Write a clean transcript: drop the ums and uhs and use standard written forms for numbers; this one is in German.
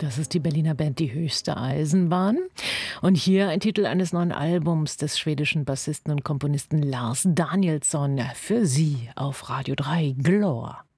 Das ist die Berliner Band Die Höchste Eisenbahn. Und hier ein Titel eines neuen Albums des schwedischen Bassisten und Komponisten Lars Danielsson für Sie auf Radio 3 Glor.